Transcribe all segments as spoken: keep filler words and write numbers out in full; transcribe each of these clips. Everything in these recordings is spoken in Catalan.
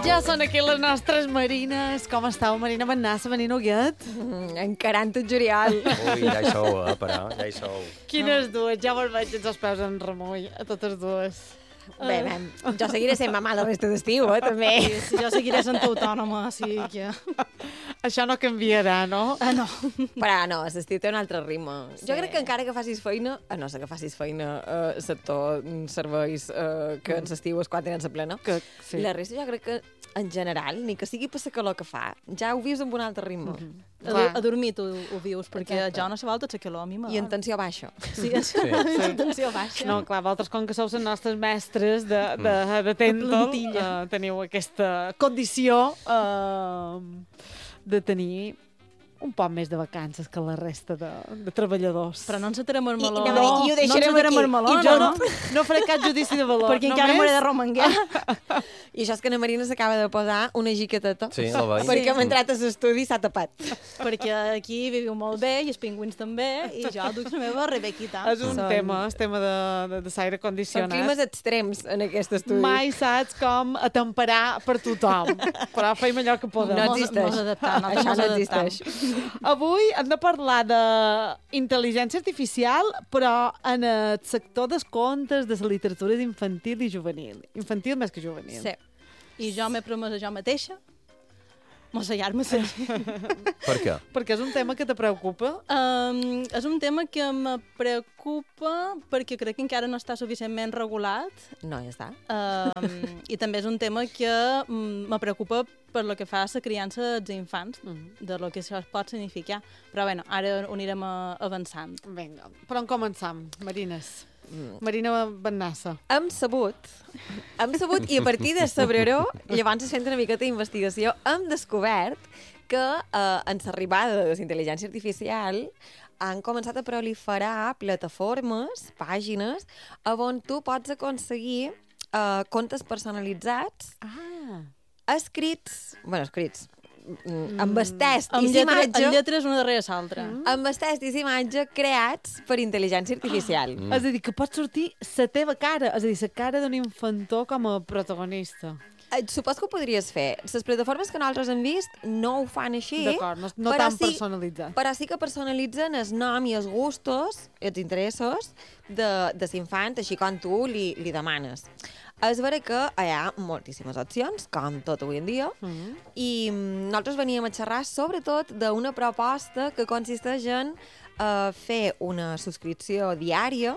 Ja són aquí les nostres marines. Com estàu, Marina Bennassa, Marina Huguet? Mm, encarant el juliol. Ui, ja hi sou, eh, però, ja hi sou. Quines dues, ja me'l veig els peus en remull, a totes dues. Bé, bé, jo seguiré sent mamà la resta d'estiu, eh, també. Sí, sí, jo seguiré sent autònoma, així que... Això no canviarà, no? Ah, no. Però no, l'estiu té un altre ritme. Sí. Jo crec que encara que facis feina, a no ser que facis feina a uh, sector mm, serveis uh, que en l'estiu és quan tenen la plena, Que, sí. la resta jo crec que en general, ni que sigui per la calor que fa, ja ho vius amb un altre ritme. Mm -hmm. A, dur- a dormir tu ho vius, perquè Exacte. jo no sé volta la calor, a mi m'agrada. I en tensió baixa. Sí, sí. Sí. En tensió baixa. No, clar, vosaltres, com que sou les nostres mestres de, de, de Tèntol, plantilla. uh, teniu aquesta condició uh, de tenir un poc més de vacances que la resta de, de treballadors. Però no ens atarem el I- meló. i anava a dir, i ho deixarem no ens atarem aquí. el meló, I jo no? no, no faré cap judici de valor. Perquè encara m'hauré de romanguer. I això és que na Marina s'acaba de posar una jiqueteta. Sí, la veig. Perquè hem entrat a l'estudi i s'ha tapat. Perquè aquí viviu molt bé, i els pingüins també, i jo duc la meva rebequita. És un Són- tema, el tema de, de, de l'aire Són condicionat. climes extrems en aquest estudi. Mai saps com atemperar per tothom, però feim allò que podem. No Mos- existeix. mos adaptam, nosaltres Això mos no adaptam. existeix. Avui hem de parlar d'intel·ligència artificial, però en el sector dels contes, de la literatura infantil i juvenil. Infantil més que juvenil. Sí. I jo m'he promès a jo mateixa mossegar-me la Per què? Perquè és un tema que te preocupa. Um, és un tema que me preocupa perquè crec que encara no està suficientment regulat, No, ja està. um, i també és un tema que mm, me preocupa per lo que fa a la criança dels infants, Mhm. de lo que això pot significar. Però bueno, ara ho anirem uh, avançant. Vinga, però on començam, Marines? Mm. Marina Bennassa. Hem sabut, hem sabut, i a partir de sabreró, llavors fent una miqueta d'investigació, hem descobert que eh, en l'arribada de la intel·ligència artificial han començat a proliferar plataformes, pàgines, on tu pots aconseguir eh, contes personalitzats, Ah. escrits, bueno, escrits, mm, amb els tests Amb, i lletra, imatge, amb lletres una darrere l'altra. Mm. amb els tests i imatge creats per intel·ligència artificial. Mm. És a dir, que pot sortir la teva cara, és a dir, la cara d'un infantó com a protagonista. Eh, Supos que ho podries fer. Les plataformes que nosaltres hem vist no ho fan així, D'acord, no, no però tan sí- personalitzat. però sí que personalitzen el nom i els gustos, els interessos de, de l'infant, així com tu li, li demanes. És vera que hi ha moltíssimes opcions, com tot avui en dia, Mm. i mm, nosaltres veníem a xerrar sobretot d'una proposta que consisteix en eh, fer una subscripció diària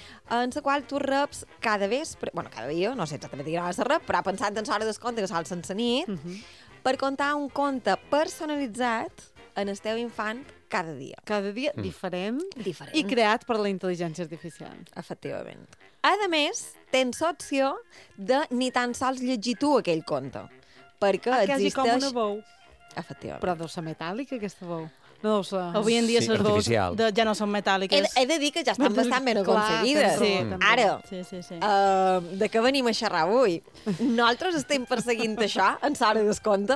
en la qual tu reps cada vespre, bueno, cada dia, no sé exactament quina hora se rep, però pensant en l'hora descompte que sol sense nit, Mm -hmm. per contar un conte personalitzat en el teu infant cada dia. Cada dia Mm. diferent Diferent. i creat per la intel·ligència artificial. Efectivament. A més, tens opció de ni tan sols llegir tu aquell conte, perquè Ah, quasi existeix... com una veu. Efectivament. Però deu ser metàl·lica, aquesta veu. No deu ser... Avui en dia Sí, les veus artificial. de, ja no són He, metàl·liques. he de dir que ja estan bastant ben Clar, aconseguides. tens raó, Sí. tens raó. Ara, Sí, sí, sí. uh, de què venim a xerrar avui? Nosaltres estem perseguint això en l'hora descompte.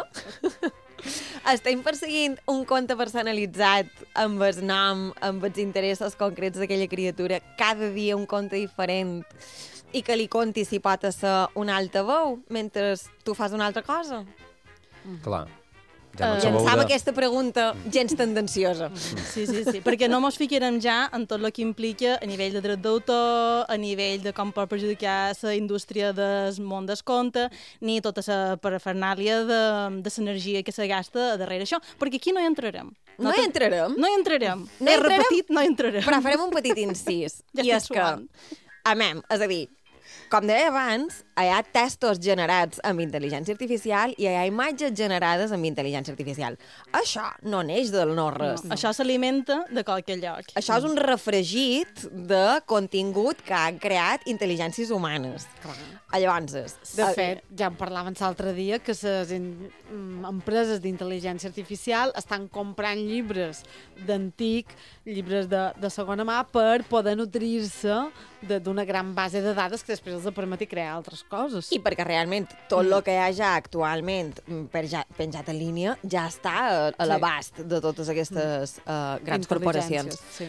Estem perseguint un conte personalitzat amb el nom, amb els interessos concrets d'aquella criatura, cada dia un conte diferent, i que li conti si pot ser una altra veu mentre tu fas una altra cosa. Clar. Ja no Eh, et sabeu Llançava de... aquesta pregunta gens tendenciosa. Sí, sí, sí, perquè no mos ficarem ja en tot el que implica a nivell de dret d'autor, a nivell de com pot perjudicar la indústria del món del conte, ni tota la parafernàlia de, de l'energia que se gasta darrere això, perquè aquí no hi entrarem. No hi te- entrarem, No hi entrarem. No hi He entrarem? repetit, no hi entrarem. però farem un petit incís. Ja I estic és que, suant. amem, és a dir, com deia abans, hi ha textos generats amb intel·ligència artificial i hi ha imatges generades amb intel·ligència artificial. Això no neix del no-res. No, això s'alimenta de qualque lloc. Això és un refregit de contingut que han creat intel·ligències humanes. Clar. Llavors, és- De fet, ja en parlàvem l'altre dia, que les empreses d'intel·ligència artificial estan comprant llibres d'antic, llibres de, de segona mà, per poder nutrir-se de- d'una gran base de dades que després els permeti crear altres coses. I perquè realment tot el que hi ha ja actualment mm, per ja, penjat en línia ja està a, a Sí. l'abast de totes aquestes uh, grans corporacions. Sí.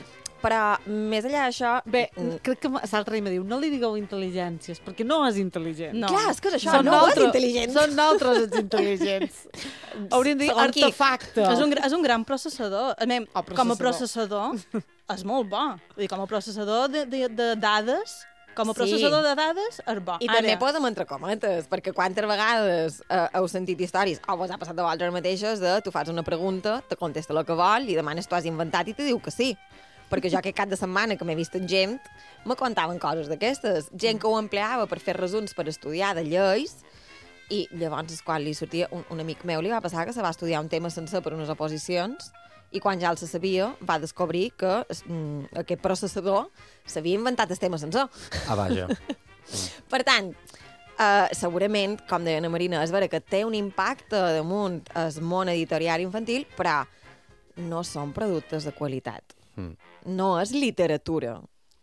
Però, més enllà d'això... Bé, crec que l'altre dia me diu, no li digueu intel·ligències, perquè no és intel·ligent. No. Clar, és que és això, Són no és nosaltres- intel·ligent. Són nosaltres els intel·ligents. Hauríem de dir Segons qui. artefacte. És un, gra- és un gran processador. A mi, Oh, com a processador. processador, és molt bo. Vull dir, com a processador de, de, de dades, com a Sí. processador de dades, és bo. I també posa'm entre cometes, perquè quantes vegades eh, heu sentit històries, o vos ha passat a vosaltres mateixes, de tu fas una pregunta, te contesta el que vol, li demanes tu has inventat i te diu que sí. Perquè jo aquest cap de setmana que m'he vist en gent, me contaven coses d'aquestes. Gent que ho empleava per fer resums per estudiar de lleis, i llavors, quan li sortia un, un amic meu, li va passar que se va estudiar un tema sencer per unes oposicions, i quan ja el se sabia, va descobrir que mm, aquest processador s'havia inventat el tema sencer. Ah, vaja. Per tant, uh, segurament, com deia Ana Marina, és vera que té un impacte damunt el món editorial infantil, però no són productes de qualitat. Mm. No és literatura.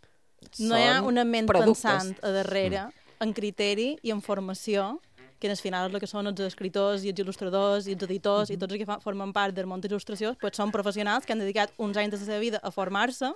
No hi ha Són una ment productes. pensant a darrere, en criteri i en formació, que al final és el que són els escriptors i els il·lustradors i els editors i tots els que fa, formen part del món d'il·lustració, pues són professionals que han dedicat uns anys de la seva vida a formar-se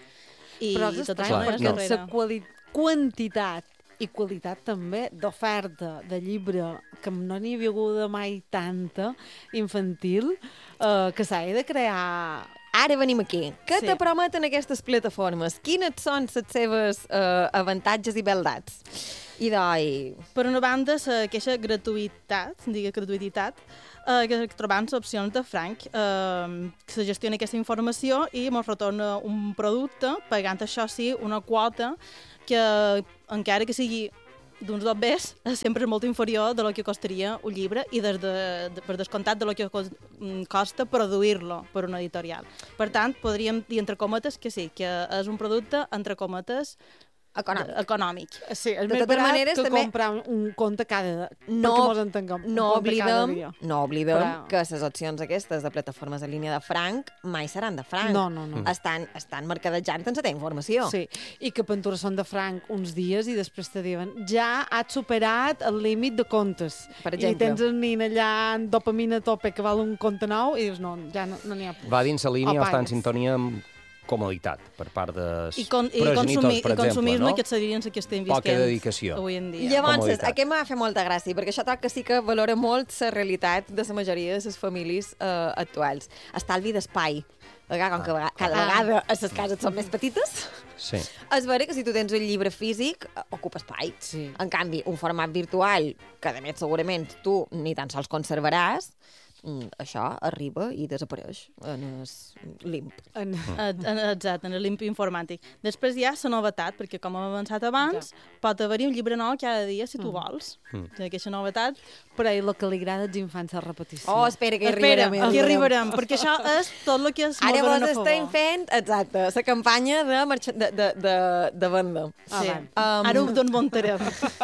i Però és tot estrany, això Clar, perquè no. la quali quantitat i qualitat també d'oferta de llibre, que no n'hi havia hagut mai tanta, infantil, eh, que s'ha de crear... Ara venim aquí. Què Sí. te prometen aquestes plataformes? Quines són les seves uh, avantatges i beldats? I doi... Per una banda, la queixa gratuïtat, digue gratuïtat, eh, que trobant opcions de franc, eh, que se gestiona aquesta informació i ens retorna un producte, pagant això sí una quota que, encara que sigui d'uns dos bes, sempre és molt inferior de lo que costaria un llibre i des de, de, per descomptat de lo que cos- costa produir-lo per una editorial. Per tant, podríem dir entre cometes que sí, que és un producte entre cometes Econòmic. de- econòmic. Sí, és De més totes barat maneres, que també- comprar un, un conte cada... No, perquè mos entenguem. un no conte cada oblidem, dia. no oblidem Però- que les opcions aquestes de plataformes en línia de franc mai seran de franc. No, no, no. Estan, estan mercadejant sense tenir informació. Sí, i que pentura són de franc uns dies i després te diuen ja has superat el límit de contes. Per I exemple. tens el nin allà en dopamina a tope que val un conte nou i dius no, ja no n'hi no ha. Va dins la línia O o està en pagues. sintonia amb comoditat per part dels I, con, i, progenitors, consumi, per i consumisme exemple, no? que et seguirien que estem Poca visquent dedicació. avui en dia. Llavors, Comoditat. aquest m'ha fet molta gràcia, perquè això toca sí que valora molt la realitat de la majoria de les famílies eh, actuals. Estalvi d'espai. Perquè com que vega- cada Ah. vegada les cases són més petites, Sí. és vera que si tu tens un llibre físic, eh, ocupa espai. Sí. En canvi, un format virtual, que a més segurament tu ni tan sols conservaràs, mm, això arriba i desapareix en el limp. En... Eh, eh, Exacte, en l'impi informàtic. Després hi ha la novetat, perquè com hem avançat abans, pot haver-hi un llibre nou cada dia si tu vols. Mm. Aquesta novetat... Però i el que li agrada als infants és la repetició. Oh, espera, que hi Espera, arribarem. aquí arribarem, perquè això és tot el que és Ara molt vos a estem favor. fent, exacte, la campanya de, marxa, de, de, de, de venda. Sí. Avant. Um, Ara ho desmuntarem.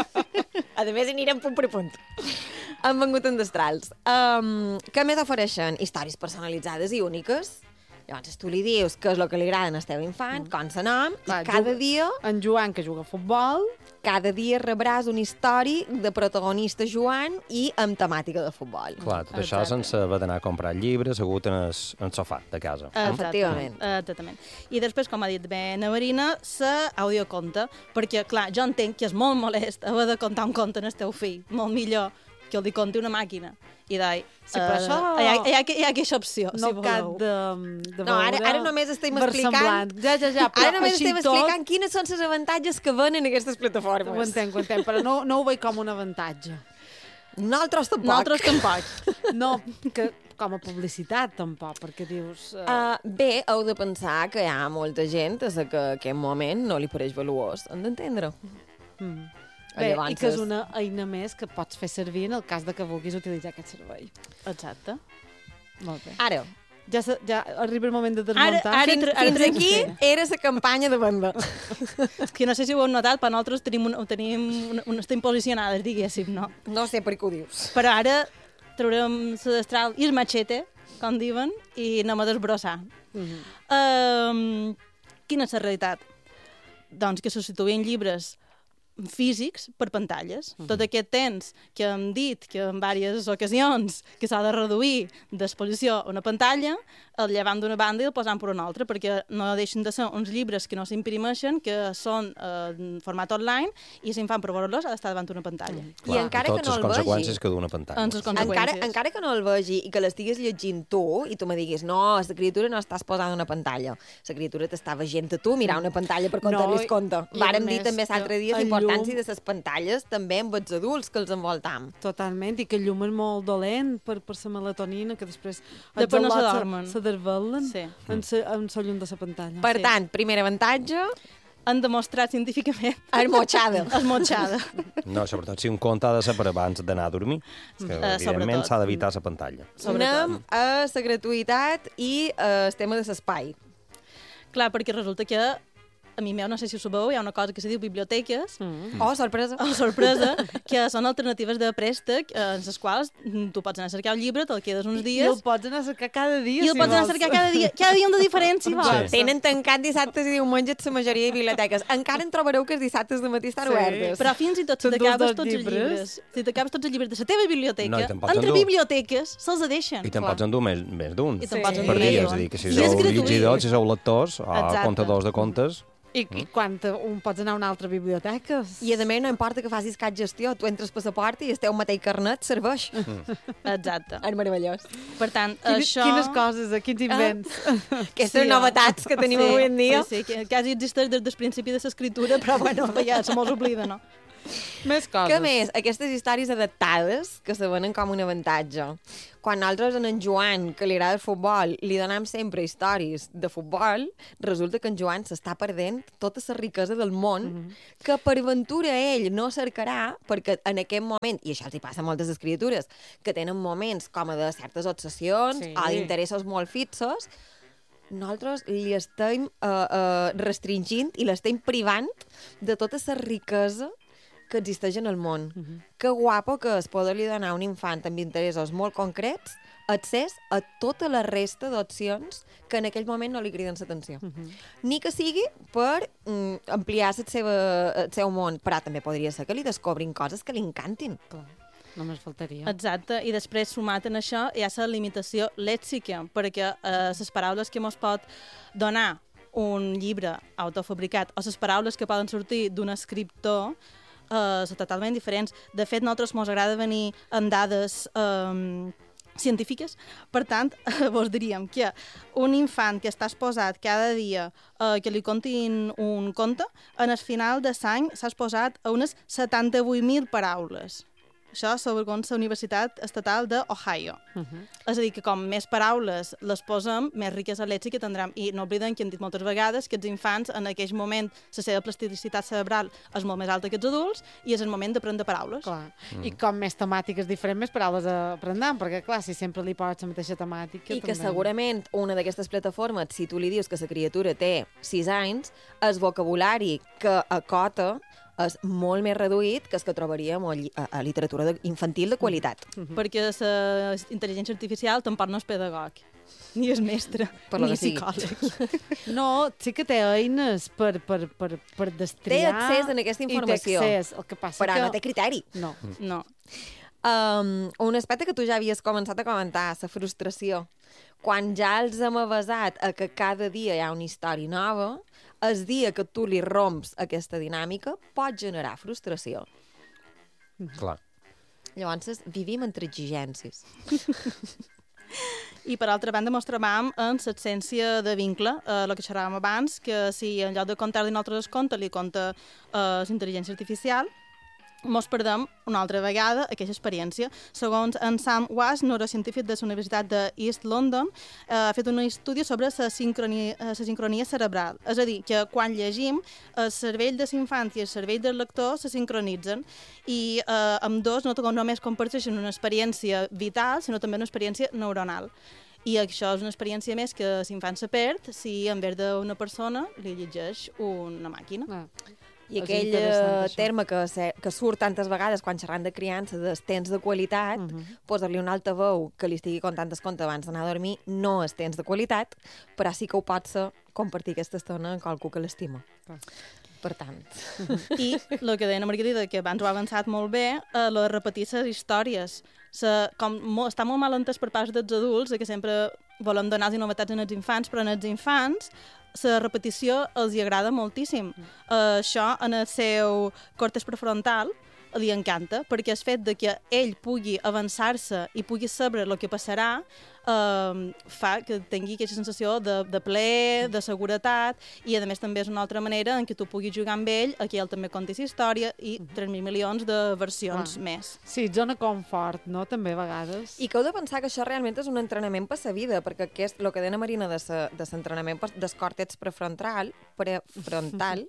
A més, anirem punt per punt. Han vengut en destrals. Um, què més ofereixen? Històries personalitzades i úniques. Llavors, tu li dius què és el que li agrada al teu infant, com se nom, Clar, i cada juga- dia, En Joan, que juga a futbol, cada dia rebràs una història de protagonista Joan i amb temàtica de futbol. Clar, tot això Exacte. sense haver d'anar a comprar llibres, agut en el, en el sofà de casa. Efectivament. Exactament. Exactament. I després, com ha dit bé na Marina, l'audioconte, perquè, clar, jo entenc que és molt molest haver de contar un conte al teu fill, molt millor que el li conti una màquina. I dai, Sí, però eh, això- hi, ha, hi, ha, hi ha aquesta opció, no si cap voleu. de, de No, ara- veure ara només estem versemblant. explicant- Ja, ja, ja, però Ara només així estem tot, explicant quines són les avantatges que venen aquestes Ho plataformes. entenc, ho entenc, però no, no ho veig com un avantatge. Nosaltres tampoc. Nosaltres tampoc. No, que com a publicitat, tampoc, perquè dius... Uh, Uh, bé, heu de pensar que hi ha molta gent a la que aquest moment no li pareix valuós. Hem d'entendre. mm. Bé, llavors i que és és- una eina més que pots fer servir en el cas de que vulguis utilitzar aquest servei. Exacte. Molt bé. Ara, Ja, se, ja arriba el moment de Ara, desmuntar. ara, fins, tra- ara fins tenim- aquí era la campanya de venda. És que no sé si ho heu notat, però nosaltres tenim, un, tenim una, una, estem posicionades, diguéssim, no? No sé per què ho dius. Però ara traurem la destral i el machete, com diuen, i anem a desbrossar. Mm -hmm. Um, quina és la realitat? Doncs que substituïen llibres físics per pantalles. Mm -hmm. Tot aquest temps que hem dit que en diverses ocasions que s'ha de reduir d'exposició a una pantalla, el llevant d'una banda i el posant per una altra, perquè no deixen de ser uns llibres que no s'imprimeixen, que són eh, en format online, i si en fan per veure-los ha d'estar davant d'una pantalla. Mm. Clar, I encara i que no el les conseqüències que d'una pantalla. En les conseqüències. Encara, encara que no el vegi i que l'estiguis llegint tu i tu me diguis, no, la criatura no estàs posant una pantalla, la criatura t'està veient a tu mirar una pantalla per contar-li No, compte. i- i Vàrem a dir més també que l'altre dia la el importància llum- de les pantalles també amb els adults que els envoltam. Totalment, i que el llum és molt dolent per, per la melatonina, que després Després no els se al·lots dormen. se desvelen Sí. en la en la llum de la pantalla. Per Sí. tant, primer avantatge, Han demostrat científicament esmotxada. esmotxada. No, sobretot si un conte ha de ser per abans d'anar a dormir. És que, Eh, evidentment, sobretot. s'ha d'evitar la pantalla. Anem a la gratuïtat i eh, el tema de l'espai. Clar, perquè resulta que a mi meu, no sé si ho sabeu, hi ha una cosa que se diu biblioteques, Mm. Oh, sorpresa. oh, sorpresa, que són alternatives de préstec eh, en les quals mm, tu pots anar a cercar un llibre, te'l quedes uns I dies el pots anar a cercar cada dia, i el si pots anar a vols. cercar cada dia, cada dia un de diferent, si vols. Tenen tancat dissabtes i diumenges la majoria de biblioteques. Encara en trobareu que els dissabtes de matí estan Sí. obertes. Però fins i tot si T'endús t'acabes dos tots els llibres. llibres, si t'acabes tots els llibres de la teva biblioteca, No, i te'n pots entre endur. biblioteques se'ls deixen. I te'n Clar. pots endur més, més d'un. I te'n Sí. pots Per endur dia, més és a dir, que si d'un. I sou és gratuït. llegidors, si sou lectors, o Exacte. comptadors de contes, I, i quan te- un pots anar a una altra biblioteca? I a més no importa que facis cap gestió, tu entres per la porta i el teu mateix carnet serveix. Exacte. És meravellós. Per tant, Quines, això... quines coses, eh? Quins invents. Aquestes Sí, novetats que tenim sí, avui en dia. Sí, sí, que quasi existeix des del principi de l'escriptura, però bueno, ja se mos oblida, no? Més coses. Que més, aquestes històries adaptades que se venen com un avantatge. Quan nosaltres en en Joan, que li agrada el futbol, li donem sempre històries de futbol, resulta que en Joan s'està perdent tota la riquesa del món, mm -hmm. que per ventura ell no cercarà, perquè en aquest moment, i això els hi passa a moltes escriptures, que tenen moments com de certes obsessions Sí. o d'interessos molt fixos, nosaltres li estem uh, uh, restringint i l'estem privant de tota la riquesa que existeix en el món. Uh -huh. Que guapo que es poder-li donar a un infant amb interessos molt concrets accés a tota la resta d'opcions que en aquell moment no li criden l'atenció. Uh -huh. Ni que sigui per mm, ampliar el, seva, el seu món, però també podria ser que li descobrin coses que li encantin. Clar, només faltaria. Exacte, i després sumat en això hi ha la limitació lèxica, perquè eh, les paraules que mos pot donar un llibre autofabricat o les paraules que poden sortir d'un escriptor Uh, són totalment diferents. De fet, a nosaltres mos agrada venir amb dades um, científiques. Per tant, uh, vos diríem que un infant que està exposat cada dia uh, que li contin un conte, en el final de l'any s'ha exposat a unes setanta-vuit mil paraules. Això segons la Universitat Estatal d'Ohio. Uh -huh. És a dir, que com més paraules les posem, més riquesa lèxica tindrem. I no oblidem que hem dit moltes vegades que els infants, en aquell moment, la seva plasticitat cerebral és molt més alta que els adults i és el moment d'aprendre paraules. Clar. Mm. I com més temàtiques diferents, més paraules aprendran, perquè, clar, si sempre li pots la mateixa temàtica... I que també... segurament una d'aquestes plataformes, si tu li dius que la criatura té sis anys, el vocabulari que acota és molt més reduït que el que trobaríem a, a, a literatura de, infantil de qualitat. Uh -huh. Perquè la intel·ligència artificial tampoc no és pedagog, ni és mestre, Per lo ni que sigui. psicòleg. No, sí que té eines per, per, per, per destriar... Té accés a aquesta informació, I té accés. El que passa però que... no té criteri. No. No. Um, un aspecte que tu ja havies començat a comentar, la frustració. Quan ja els hem avasat a que cada dia hi ha una història nova, el dia que tu li romps aquesta dinàmica pot generar frustració. clar. Llavors, vivim entre exigències. I per altra banda mos trobam en l'absència de vincle, eh, el que xerràvem abans, que si en lloc de contar-li nosaltres el conte li conta eh, la intel·ligència artificial, mos perdem una altra vegada aquesta experiència. Segons en Sam Was, neurocientífic de la Universitat de East London, eh, ha fet un estudi sobre la sincronia, la sincronia cerebral. És a dir, que quan llegim, el cervell de l'infant i el cervell del lector se sincronitzen i eh, amb dos no només comparteixen una experiència vital, sinó també una experiència neuronal. I això és una experiència més que l'infant se perd si en vez d'una persona li llegeix una màquina. Ah. I És aquell interessant, eh, això. terme que, se, que surt tantes vegades quan xerrant de criança, dels temps de qualitat, uh -huh. posar-li un altaveu que li estigui contant el conte abans d'anar a dormir, no és temps de qualitat, però sí que ho pot ser compartir aquesta estona amb qualcú que l'estima. Per tant. I el que deia la Margarida, que abans ho ha avançat molt bé, eh, la de repetir les històries. Se, com, mo, està molt mal entès per part dels adults, que sempre volem donar novetats als infants, però als infants la repetició els hi agrada moltíssim. Mm. Uh, això, en el seu cortex prefrontal, li encanta, perquè el fet de que ell pugui avançar-se i pugui saber el que passarà uh, fa que tingui aquesta sensació de, de ple, de seguretat, i a més també és una altra manera en què tu puguis jugar amb ell, que ell també conti la història, i tres mil milions de versions ah. més. Sí, zona confort, no? També a vegades. I que heu de pensar que això realment és un entrenament per la vida, perquè aquest, el que deia Marina de l'entrenament del còrtex prefrontal, prefrontal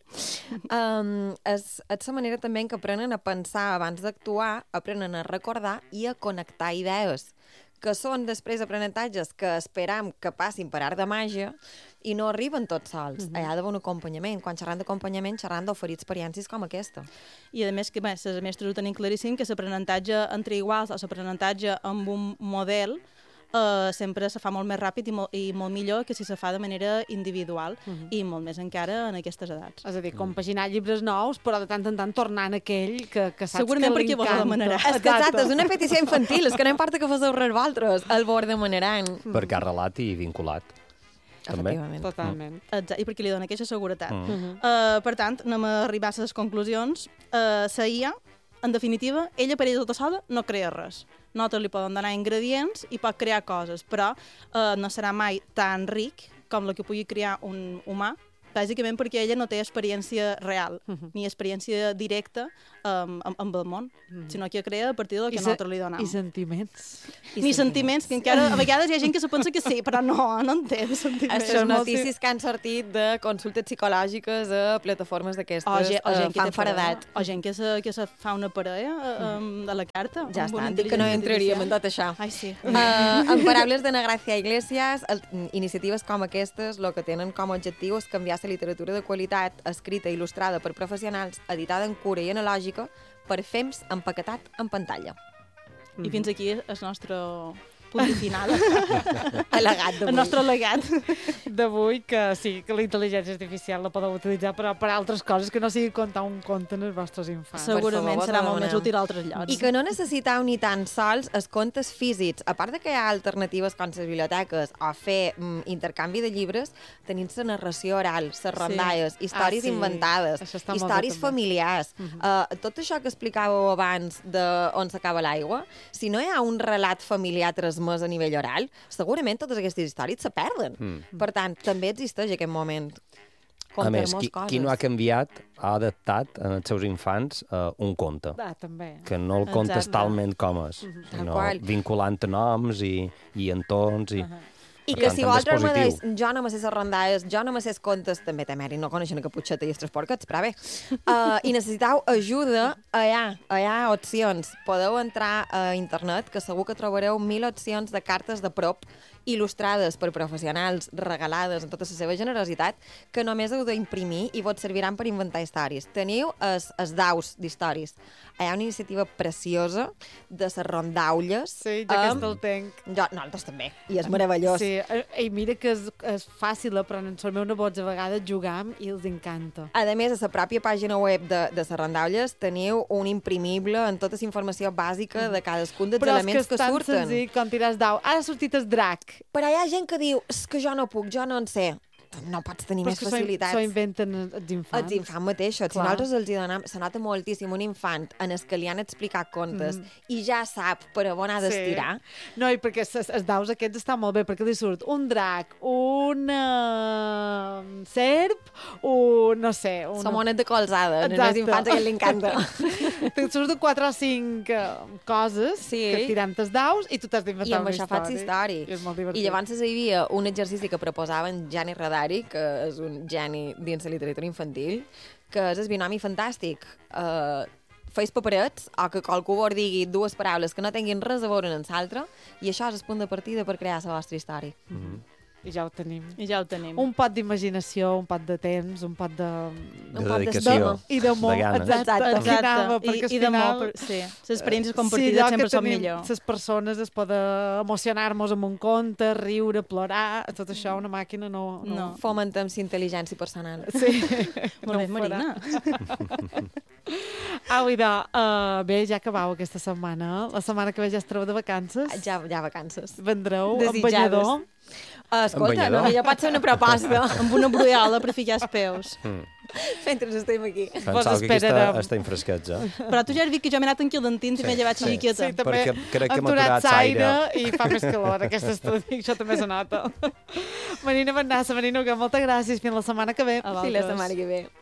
um, és, és la manera també en què aprenen a pensar abans d'actuar, aprenen a recordar i a connectar idees, que són després aprenentatges que esperam que passin per art de màgia i no arriben tots sols. Mm-hmm. Hi ha d'haver un acompanyament. Quan xerram d'acompanyament, xerram d'oferir experiències com aquesta. I a més, que bé, les mestres ho tenim claríssim, que l'aprenentatge entre iguals o l'aprenentatge amb un model Uh, sempre se fa molt més ràpid i molt, i molt millor que si se fa de manera individual uh-huh. i molt més encara en aquestes edats. És a dir, compaginar llibres nous, però de tant en tant tornant aquell que, que saps segurament que li perquè vos ho demanarà. És que exacte, és una petició infantil, és que no importa que foseu res vosaltres, el vos demanaran. Mm. Perquè ha relat i vinculat. També. Totalment. Mm. Exacte, i perquè li dona aquesta seguretat. Mm. Uh-huh. Uh, per tant, anem a arribar a les conclusions. Uh, la I A, en definitiva, ella per ella tota sola no crea res. Nosaltres li poden donar ingredients i pot crear coses, però eh, no serà mai tan ric com el que pugui crear un humà, bàsicament perquè ella no té experiència real, uh -huh. ni experiència directa um, amb, amb el món, uh -huh. sinó que crea a partir del que nosaltres li donem. I sentiments. I ni sentiments, que encara a vegades hi ha gent que se pensa que sí, però no, no en té de sentiments. Això notícies que han sortit de consultes psicològiques a plataformes d'aquestes, o gent, o gent uh, que fan faredat. O gent que se, que se fa una parella um, a la carta. Ja està, dic que no entraríem en tot això. Ai, sí. Uh, en paraules de Gracia Iglesias, el, iniciatives com aquestes el que tenen com a objectiu és canviar la literatura de qualitat, escrita i il·lustrada per professionals, editada en cura i analògica, per fems empaquetat en pantalla. I fins aquí és el nostre punt i final. Al·legat d'avui. El nostre legat. D'avui, que sí, que la intel·ligència artificial la podeu utilitzar per, per altres coses que no sigui contar un conte als vostres infants. Segurament favor, serà molt més útil a altres llocs. I que no necessiteu ni tan sols els contes físics. A part de que hi ha alternatives com les biblioteques o fer mm, intercanvi de llibres, tenim la narració oral, les rondalles, sí. històries ah, sí. inventades, històries familiars. Uh -huh. uh, tot això que explicàveu abans d'on s'acaba l'aigua, si no hi ha un relat familiar transmès a nivell oral, segurament totes aquestes històries se perden. Mm. Per tant, també existeix aquest moment. A més, qui, qui no ha canviat ha adaptat als seus infants uh, un conte. Ah, també. Que no el contes talment com és, mm-hmm. sinó vinculant noms i, i entorns i... Uh -huh. I que si vosaltres me deis, jo no me sé les rondalles, jo no me sé els contes, també té mèrit, no coneixen a Caputxeta i els tres porquets, però bé. Uh, I necessiteu ajuda, allà, allà opcions. Podeu entrar a internet, que segur que trobareu mil opcions de cartes de prop il·lustrades per professionals, regalades en tota la seva generositat, que només heu d'imprimir i vos serviran per inventar històries. Teniu els, els daus d'històries. Hi ha una iniciativa preciosa de les rondaulles. Sí, jo aquesta el tenc. Jo, nosaltres també, i és meravellós. Sí, i mira que és, és fàcil aprendre. Els meus nebots a vegades jugam i els encanta. A més, a la pròpia pàgina web de, de les rondaulles teniu un imprimible en tota la informació bàsica de cadascun dels Però elements que, que surten. Però és que és tan surten. senzill com tiràs dau. Ara ha sortit el drac. Però hi ha gent que diu, és que jo no puc, jo no en sé. No pots tenir Però més facilitats. Però s'ho inventen els infants. Els infants mateixos. Si nosaltres els hi donem, se nota moltíssim un infant en el que li han explicat contes mm. i ja sap per on ha d'estirar. Sí. No, i perquè els daus aquests estan molt bé, perquè li surt un drac, una serp, un, no sé... Una... Somonet de colzada, en els infants a qui li encanta. Te surten quatre o cinc uh, coses sí. que tirant els daus i tu t'has d'inventar una història. I amb això fas història. I és molt divertit. I llavors hi havia un exercici que proposaven Gianni Radar, que és un geni dins la literatura infantil, que és el binomi fantàstic. Uh, feis paperets o que qualcú vos digui dues paraules que no tinguin res a veure amb l'altre i això és el punt de partida per crear la vostra història. Mm-hmm. I ja ho tenim. I ja ho tenim. Un pot d'imaginació, un pot de temps, un pot de... De dedicació, I d'amor. de ganes. Exacte. Exacte. Anava, perquè I, i d'amor, per... sí. Les experiències compartides sí, sempre són millor. Les persones es poden emocionar-nos amb un conte, riure, plorar, tot això una màquina no... no. No. Fomentem la intel·ligència personal. Sí. Molt bé, no Marina. Au, idò, uh, bé, ja acabau aquesta setmana. La setmana que ve ja estareu de vacances. Ja, ja vacances. Vendreu amb Desitjades. banyador. Uh, escolta, banyador. no, ja pot ser una proposta. Amb una broiola per ficar els peus. Mm. Mentre estem aquí. Vos Pensava que aquí està, esperarem. està en fresquets, eh? Però tu ja has vist que jo m'he anat enquilantins sí. i m'he llevat Sí. xiqueta. Sí, també Perquè crec que hem hem aturat aturat l'aire l'aire. i fa més calor aquest estudi, això també se nota. Marina Bernassa, Marina Uga, moltes gràcies. Fins la setmana que ve. A Fins la vosaltres. setmana que ve.